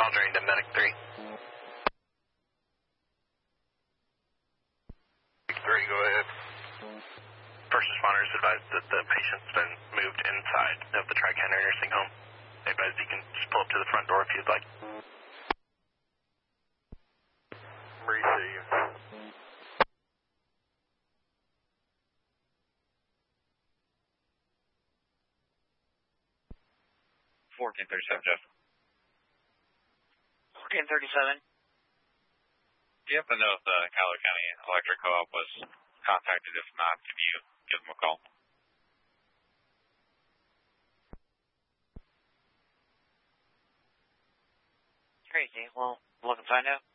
Call drained to medic 3. 3, go ahead. First responders advised that the patient's been moved inside of the Tri-County Nursing Home. They advised you can just pull up to the front door if you'd like. Receive. 1437, Jeff. 1437. Do you happen to know if the Cowler County Electric Co-op was contacted? If not, can you give them a call? Crazy. Well, look and find out.